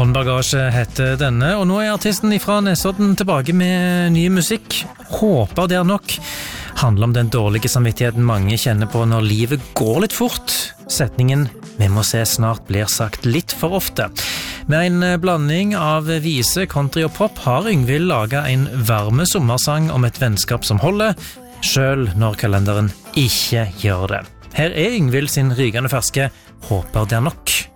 Håndbagasje heter denne, og nå artisten fra Nesodden tilbake med ny musikk. Håper det nok. Handler om den dårlige samvittigheten mange kjenner på når livet går litt fort. Setningen «Vi må se snart» blir sagt litt for ofte. Med en blanding av vise, country og pop har Yngvild laget en varme sommersang om et vennskap som holder, selv når kalenderen ikke gjør det. Her er Yngvild sin rygende ferske «Håper det nok».